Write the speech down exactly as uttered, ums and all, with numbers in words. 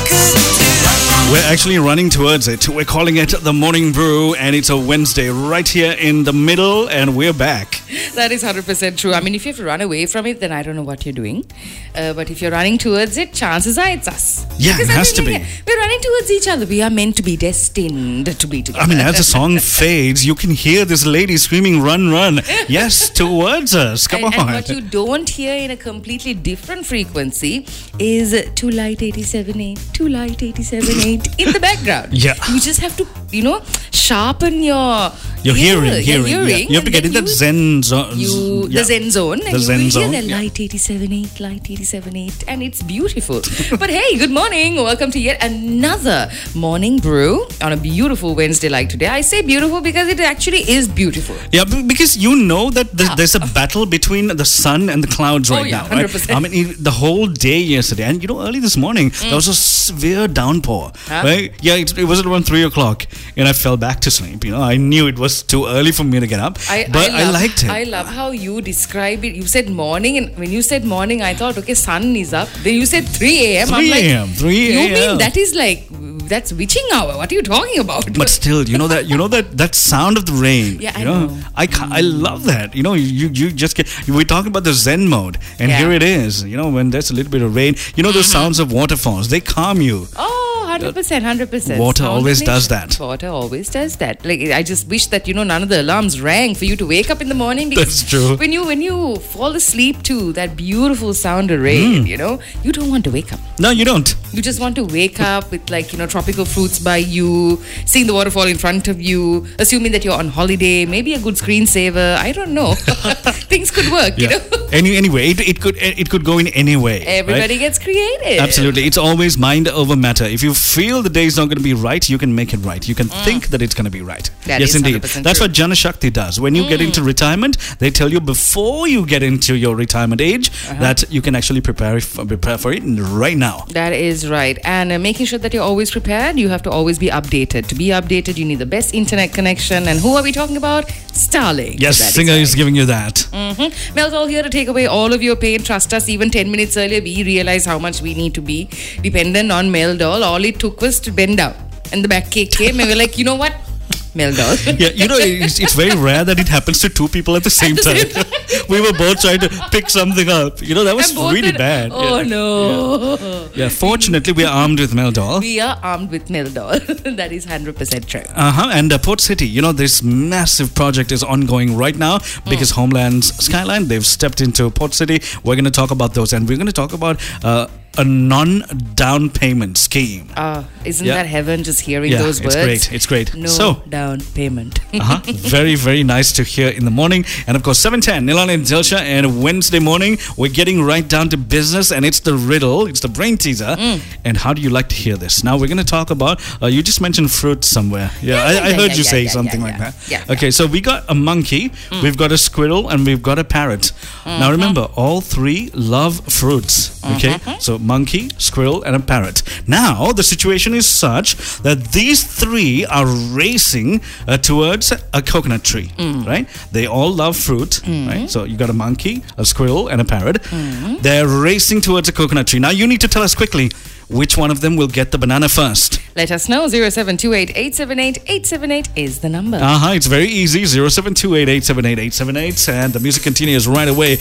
We're actually running towards it. We're calling it the Morning Brew, and it's a Wednesday right here in the middle, and we're back. That is one hundred percent true. I mean, if you have to run away from it, then I don't know what you're doing. Uh, but if you're running towards it, chances are it's us. Yeah, because it has to be. We're running towards each other. We are meant to be destined to be together. I mean, as the song fades, you can hear this lady screaming, run, run. Yes, towards us. Come and, on. And what you don't hear in a completely different frequency is Too Light eighty-seven point eight, Too Light eighty-seven point eight in the background. Yeah. You just have to, you know, sharpen your... Your ear, hearing, hearing. Your hearing Yeah. You have to get in that zen zone. You, yeah. The zen zone. The and you zen will zone. hear the Yeah. light eighty-seven point eight, light eighty-seven point eight, and it's beautiful. But hey, good morning. Welcome to yet another morning brew on a beautiful Wednesday like today. I say beautiful because it actually is beautiful. Yeah, b- because you know that th- Yeah. there's a battle between the sun and the clouds Oh, right yeah, now. one hundred Right? percent. I mean, e- the whole day yesterday, and you know, early this morning, there was a severe downpour. Huh? Right? Yeah, it, it was around three o'clock, and I fell back to sleep. You know, I knew it was too early for me to get up, I, but I, love, liked it. I love how you describe it. You said morning, and when you said morning, I thought, okay, sun is up. Then you said three a.m. I'm three like, a.m., three a.m. you mean that is like, that's witching hour. What are you talking about? But still, you know that you know that that sound of the rain. Yeah, I you know, know. I ca- I love that. You know, you you just get. We're talking about the Zen mode, and Yeah. here it is. You know, when there's a little bit of rain, you know, the sounds of waterfalls. They calm you. Oh, one hundred percent, one hundred percent. Water Sound always of does nature. that. Water always does that. Like, I just wish that, you know, none of the alarms rang for you to wake up in the morning. Because That's true. When you when you fall asleep to that beautiful sound of rain, you know, you don't want to wake up. No, you don't. You just want to wake up with, like, you know, tropical fruits by you, seeing the waterfall in front of you, assuming that you're on holiday, maybe a good screensaver. I don't know. Things could work, you Yeah. know. Any anyway, it, it could it could go in any way. Everybody right? gets creative. Absolutely, it's always mind over matter. If you feel the day is not going to be right, you can make it right. You can think that it's going to be right. That yes, is indeed. one hundred percent That's true. what Jana Shakti does. When you get into retirement, they tell you before you get into your retirement age that you can actually prepare f- prepare for it right now. That is right. And uh, making sure that you're always prepared, you have to always be updated. To be updated, you need the best internet connection. And who are we talking about? Starlink. Yes, That Singer right. is giving you that. Mm-hmm. Mel's all here to take away all of your pain. Trust us, even ten minutes earlier, we realized how much we need to be dependent on Mel Doll. All it took was to bend down. And the back cake came, and we were like, you know what? Mel Doll. Yeah, you know, it's, it's very rare that it happens to two people at the same the time. same We were both trying to pick something up. You know, that was And both really did- bad. Oh, yeah. no. Yeah, fortunately, we are armed with Mel Doll. We are armed with Mel Doll. That is one hundred percent true. Uh-huh. And uh, Port City, you know, this massive project is ongoing right now because Homeland's Skyline, they've stepped into Port City. We're going to talk about those, and we're going to talk about uh, a non-down payment scheme. Uh, isn't Yeah. that heaven just hearing Yeah, those it's words? great. It's great. No So- down payment. Uh-huh. Very, very nice to hear in the morning. And of course, seven ten, Nilan and Dilsha, and Wednesday morning, we're getting right down to business, and it's the riddle, it's the brain teaser. And how do you like to hear this? Now, we're going to talk about, uh, you just mentioned fruit somewhere. Yeah, Yeah, I, yeah, I yeah, heard yeah, you yeah, say yeah, something yeah, like yeah. that. Yeah, okay, so we got a monkey, we've got a squirrel, and we've got a parrot. Now, remember, all three love fruits. Okay, so monkey, squirrel, and a parrot. Now, the situation is such that these three are racing uh, towards a coconut tree, right? They all love fruit, right? So you got a monkey, a squirrel, and a parrot. They're racing towards a coconut tree. Now, you need to tell us quickly which one of them will get the banana first. Let us know. zero seven two eight, eight seven eight, eight seven eight is the number. Uh-huh, it's very easy. zero seven two eight, eight seven eight, eight seven eight. And the music continues right away.